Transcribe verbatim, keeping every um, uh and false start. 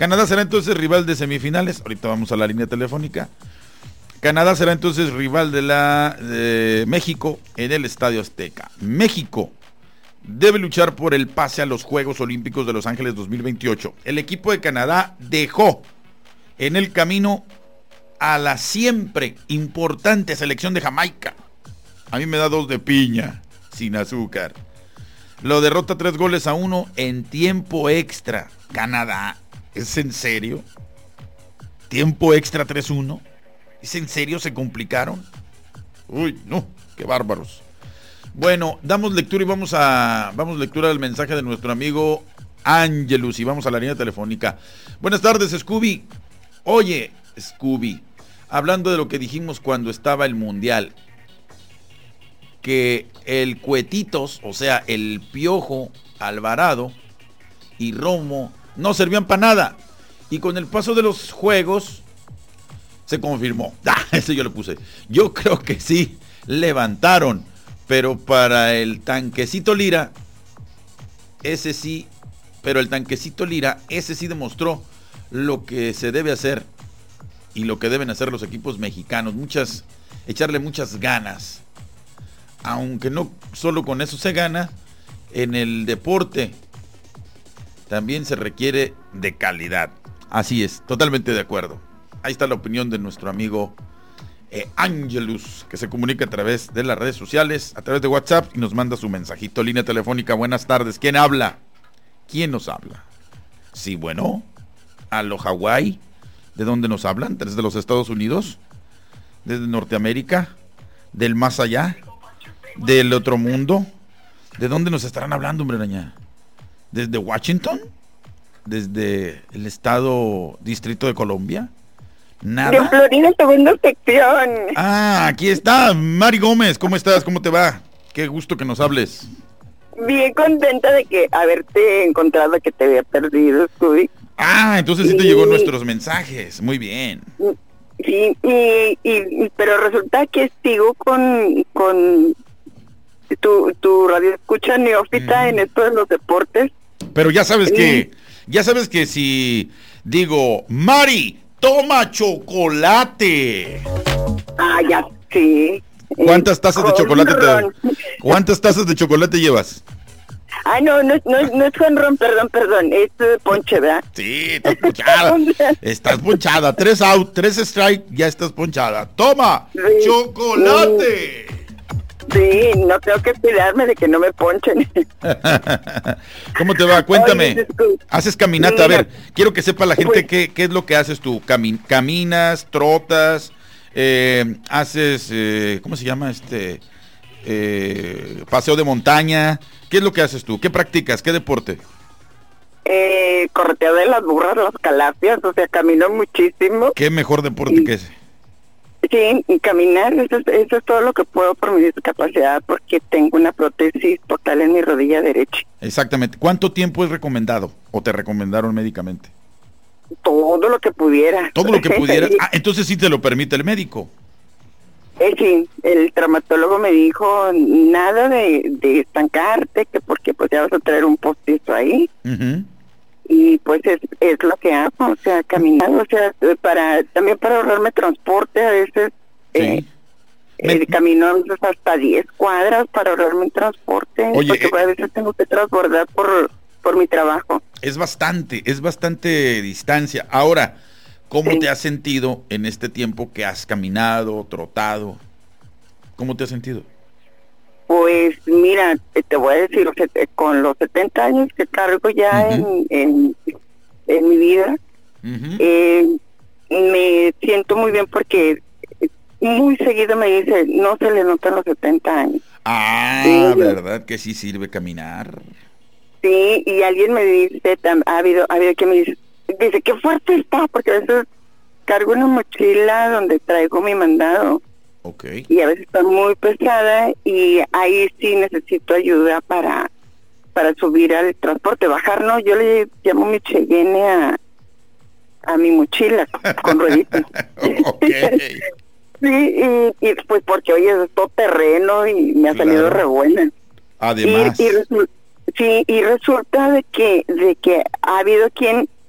Canadá será entonces rival de semifinales. Ahorita vamos a la línea telefónica. Canadá será entonces rival de la de México en el Estadio Azteca. México debe luchar por el pase a los Juegos Olímpicos de Los Ángeles dos mil veintiocho. El equipo de Canadá dejó en el camino a la siempre importante selección de Jamaica. A mí me da dos de piña, sin azúcar. Lo derrota tres goles a uno en tiempo extra. Canadá, ¿es en serio? ¿Tiempo extra tres uno? ¿Es en serio? ¿Se complicaron? Uy, no, qué bárbaros. Bueno, damos lectura y vamos a vamos lectura del mensaje de nuestro amigo Ángelus y vamos a la línea telefónica. Buenas tardes, Scooby. Oye, Scooby, hablando de lo que dijimos cuando estaba el Mundial, que el Cuetitos, o sea, el Piojo, Alvarado y Romo no servían para nada. Y con el paso de los juegos se confirmó. Ah, ese yo le puse. Yo creo que sí levantaron, pero para el tanquecito Lira, ese sí, pero el tanquecito Lira, ese sí demostró lo que se debe hacer y lo que deben hacer los equipos mexicanos. Muchas, echarle muchas ganas. Aunque no solo con eso se gana, en el deporte también se requiere de calidad. Así es, totalmente de acuerdo. Ahí está la opinión de nuestro amigo eh, Ángelus, que se comunica a través de las redes sociales, a través de WhatsApp y nos manda su mensajito. Línea telefónica, buenas tardes. ¿Quién habla? ¿Quién nos habla? Sí, bueno, a lo Hawái. ¿De dónde nos hablan? ¿Desde los Estados Unidos? ¿Desde Norteamérica? ¿Del más allá? ¿Del otro mundo? ¿De dónde nos estarán hablando, hombre araña? ¿Desde Washington? ¿Desde el estado Distrito de Colombia? ¿Nada? De Florida, segunda sección. Ah, aquí está, Mari Gómez, ¿cómo estás? ¿Cómo te va? Qué gusto que nos hables. Bien contenta de que haberte encontrado, que te había perdido, Scooby. Ah, entonces sí te y... llegó nuestros mensajes, muy bien. Sí, y, y pero resulta que sigo con con tu, tu radio escucha neófita mm. en esto de los deportes. Pero ya sabes y... que, ya sabes que si digo, Mari, toma chocolate. Ah, ya, sí. ¿Cuántas tazas de chocolate te, ¿Cuántas tazas de chocolate llevas? Ah, no, no, no, no es con ron, perdón, perdón, es de ponche, ¿verdad? Sí, estás ponchada, estás ponchada, tres out, tres strike, ya estás ponchada. ¡Toma, sí, chocolate! Sí, no tengo que cuidarme de que no me ponchen. ¿Cómo te va? Cuéntame. Oye, haces caminata, a ver, quiero que sepa la gente qué, qué es lo que haces tú. Camin, caminas, trotas, eh, haces, eh, ¿cómo se llama este? Eh, paseo de montaña. ¿Qué es lo que haces tú? ¿Qué practicas? ¿Qué deporte? Eh, correteo de las burras, las calafias, o sea, camino muchísimo. ¿Qué mejor deporte y, que ese? Sí, y caminar, eso es, eso es todo lo que puedo por mi discapacidad, porque tengo una prótesis total en mi rodilla derecha. Exactamente. ¿Cuánto tiempo es recomendado o te recomendaron médicamente? Todo lo que pudiera. Todo lo que pudiera. Ah, entonces sí te lo permite el médico. Eh, sí, el traumatólogo me dijo nada de, de estancarte, que porque pues ya vas a traer un postizo ahí. Uh-huh. Y pues es, es lo que hago, o sea, caminar, o sea, para también para ahorrarme transporte, a veces sí. eh, me... el camino a veces hasta diez cuadras para ahorrarme transporte. Oye, porque eh... a veces tengo que transbordar por, por mi trabajo. Es bastante, es bastante distancia. Ahora, ¿cómo sí. te has sentido en este tiempo que has caminado, trotado? ¿Cómo te has sentido? Pues mira, te voy a decir, o sea, con los setenta años que cargo ya uh-huh. en, en, en mi vida, uh-huh. eh, me siento muy bien porque muy seguido me dice, no se le notan los setenta años. Ah, sí, ¿verdad que sí sirve caminar? Sí, y alguien me dice, ha habido, ha habido que me dice, dice, qué fuerte está, porque a veces cargo una mochila donde traigo mi mandado. Okay. Y a veces está muy pesada y ahí sí necesito ayuda para para subir al transporte. Bajar, no, yo le llamo mi Cheyenne a, a mi mochila con rueditas. Okay. Sí, y, y pues porque, oye, es todo terreno y me ha claro. salido re buena. Además. Y, y resu- sí, y resulta de que, de que ha habido quien